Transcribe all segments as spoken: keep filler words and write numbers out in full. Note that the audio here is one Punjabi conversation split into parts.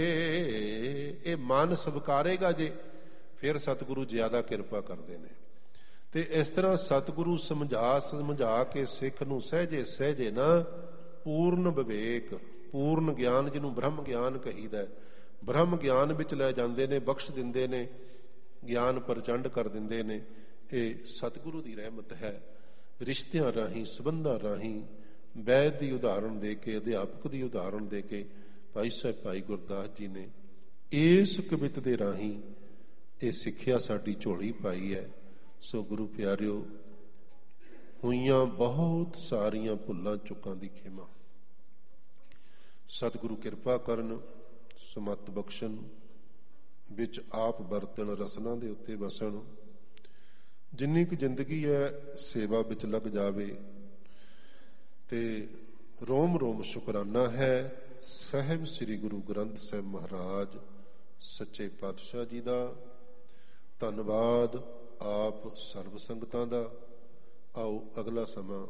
ਇਹ ਮਨ ਸਵਕਾਰੇਗਾ ਜੇ, ਫਿਰ ਸਤਿਗੁਰੂ ਜ਼ਿਆਦਾ ਕਿਰਪਾ ਕਰਦੇ ਨੇ। ਤੇ ਇਸ ਤਰ੍ਹਾਂ ਸਤਿਗੁਰੂ ਸਮਝਾ ਸਮਝਾ ਕੇ ਸਿੱਖ ਨੂੰ ਸਹਿਜੇ ਸਹਿਜੇ ਨਾ ਪੂਰਨ ਵਿਵੇਕ, ਪੂਰਨ ਗਿਆਨ, ਜਿਹਨੂੰ ਬ੍ਰਹਮ ਗਿਆਨ ਕਹੀਦਾ, ਬ੍ਰਹਮ ਗਿਆਨ ਵਿੱਚ ਲੈ ਜਾਂਦੇ ਨੇ, ਬਖਸ਼ ਦਿੰਦੇ ਨੇ, ਗਿਆਨ ਪ੍ਰਚੰਡ ਕਰ ਦਿੰਦੇ ਨੇ। ਇਹ ਸਤਿਗੁਰੂ ਦੀ ਰਹਿਮਤ ਹੈ। ਰਿਸ਼ਤਿਆਂ ਰਾਹੀਂ, ਸੰਬੰਧਾਂ ਰਾਹੀਂ, ਵੈਦ ਦੀ ਉਦਾਹਰਣ ਦੇ ਕੇ, ਅਧਿਆਪਕ ਦੀ ਉਦਾਹਰਣ ਦੇ ਕੇ ਭਾਈ ਸਾਹਿਬ ਭਾਈ ਗੁਰਦਾਸ ਜੀ ਨੇ ਇਸ ਕਵਿਤ ਦੇ ਰਾਹੀਂ ਇਹ ਸਿੱਖਿਆ ਸਾਡੀ ਝੋਲੀ ਪਾਈ ਹੈ। ਸੋ ਗੁਰੂ ਪਿਆਰਿਓ, ਹੋਈਆਂ ਬਹੁਤ ਸਾਰੀਆਂ ਭੁੱਲਾਂ ਚੁੱਕਾਂ ਦੀ ਖਿਮਾ। ਸਤਿਗੁਰੂ ਕਿਰਪਾ ਕਰਨ, ਸਮੱਤ ਬਖਸ਼ਣ, ਵਿੱਚ ਆਪ ਵਰਤਣ, ਰਸਨਾ ਦੇ ਉੱਤੇ ਵਸਣ। ਜਿੰਨੀ ਕੁ ਜ਼ਿੰਦਗੀ ਹੈ ਸੇਵਾ ਵਿੱਚ ਲੱਗ ਜਾਵੇ। ਤੇ ਰੋਮ ਰੋਮ ਸ਼ੁਕਰਾਨਾ ਹੈ ਸਾਹਿਬ ਸ੍ਰੀ ਗੁਰੂ ਗ੍ਰੰਥ ਸਾਹਿਬ ਮਹਾਰਾਜ ਸੱਚੇ ਪਾਤਸ਼ਾਹ ਜੀ ਦਾ। ਧੰਨਵਾਦ ਆਪ ਸਰਬ ਸੰਗਤਾਂ ਦਾ। ਆਓ ਅਗਲਾ ਸਮਾਂ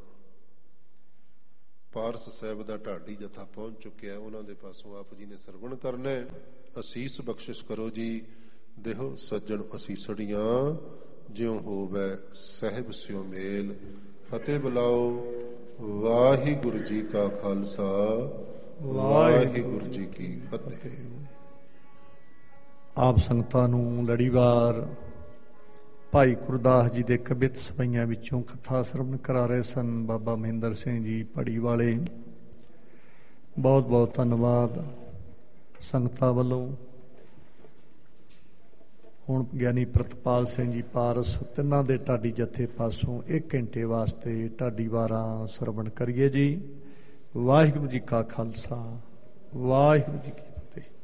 ਪਾਰਸ ਸਾਹਿਬ ਦਾ ਢਾਡੀ ਜਥਾ ਪਹੁੰਚ ਚੁੱਕਿਆ, ਉਹਨਾਂ ਦੇ ਪਾਸੋਂ ਆਪ ਜੀ ਨੇ ਸਰਵਣ ਕਰਨਾ। ਅਸੀਸ ਬਖਸ਼ਿਸ਼ ਕਰੋ ਜੀ, ਦੇਹੋ ਸੱਜਣ ਅਸੀਸੜੀਆਂ, ਜਿਉ ਹੋਵੇ ਸਾਹਿਬ ਸਿਓ ਮੇਲ। ਫਤਿਹ ਬੁਲਾਓ। ਵਾਹਿਗੁਰੂ ਜੀ ਕਾ ਖਾਲਸਾ, ਵਾਹਿਗੁਰੂ ਜੀ ਕੀ ਫਤਿਹ। ਆਪ ਸੰਗਤਾਂ ਨੂੰ ਲੜੀਵਾਰ ਭਾਈ ਗੁਰਦਾਸ ਜੀ ਦੇ ਕਵਿਤ ਸਪਈਆਂ ਵਿੱਚੋਂ ਕਥਾ ਸਰਵਣ ਕਰਾ ਰਹੇ ਸਨ ਬਾਬਾ ਮਹਿੰਦਰ ਸਿੰਘ ਜੀ ਪੜੀ ਵਾਲੇ। ਬਹੁਤ ਬਹੁਤ ਧੰਨਵਾਦ ਸੰਗਤਾਂ ਵੱਲੋਂ। ਹੁਣ ਗਿਆਨੀ ਪ੍ਰਿਤਪਾਲ ਸਿੰਘ ਜੀ ਪਾਰਸ, ਤਿੰਨਾਂ ਦੇ ਢਾਡੀ ਜਥੇ ਪਾਸੋਂ ਇੱਕ ਘੰਟੇ ਵਾਸਤੇ ਢਾਡੀ ਵਾਰਾਂ ਸਰਵਣ ਕਰੀਏ ਜੀ। ਵਾਹਿਗੁਰੂ ਜੀ ਕਾ ਖਾਲਸਾ, ਵਾਹਿਗੁਰੂ ਜੀ ਕੀ